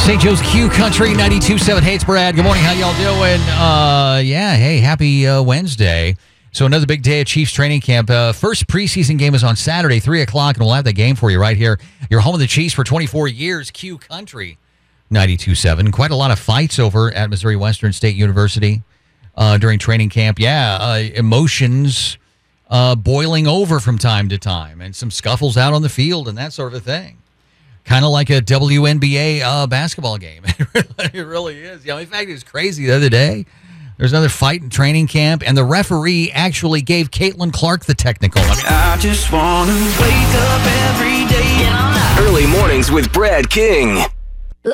St. Joe's Q Country 92.7. Hey, it's Brad. Good morning. How y'all doing? Hey, happy Wednesday. So another big day at Chiefs training camp. First preseason game is on Saturday, 3 o'clock, and we'll have that game for you right here. You're home of the Chiefs for 24 years, Q Country 92.7. Quite a lot of fights over at Missouri Western State University during training camp. Emotions boiling over from time to time, and some scuffles out on the field and that sort of thing. Kind of like a WNBA basketball game. It really is. In fact, it was crazy the other day. There's another fight in training camp, and the referee actually gave Caitlin Clark the technical. I just want to wake up every day. Early mornings with Brad King.